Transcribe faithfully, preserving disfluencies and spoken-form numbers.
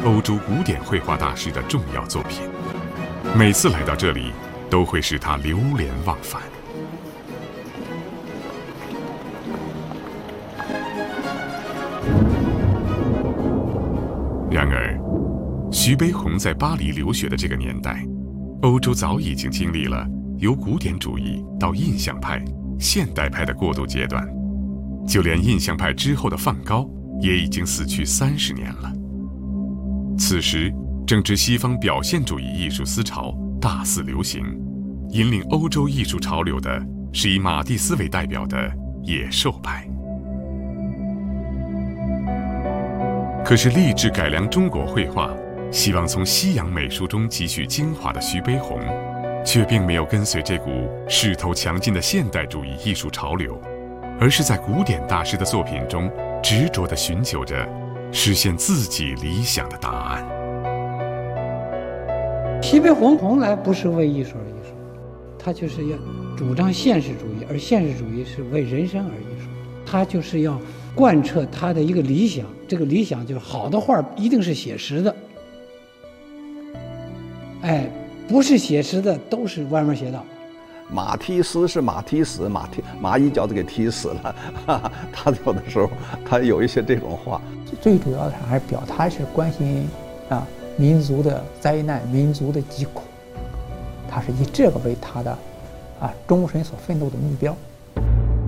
欧洲古典绘画大师的重要作品。每次来到这里，都会使他流连忘返。然而，徐悲鸿在巴黎留学的这个年代，欧洲早已经经历了由古典主义到印象派、现代派的过渡阶段，就连印象派之后的梵高也已经死去三十年了。此时正值西方表现主义艺术思潮大肆流行，引领欧洲艺术潮流的是以马蒂斯为代表的野兽派。可是立志改良中国绘画，希望从西洋美术中汲取精华的徐悲鸿，却并没有跟随这股势头强劲的现代主义艺术潮流，而是在古典大师的作品中执着地寻求着实现自己理想的答案。 徐悲鸿从来不是为艺术而艺术，他就是要主张现实主义，而现实主义是为人生而艺术。他就是要贯彻他的一个理想，这个理想就是好的画一定是写实的，哎，不是写实的都是歪门邪道。 马踢死是马踢死，马踢马一脚就给踢死了。哈哈，他有的时候他有一些这种话。 最主要的还是表他是关心啊民族的灾难、民族的疾苦，他是以这个为他的啊终身所奋斗的目标。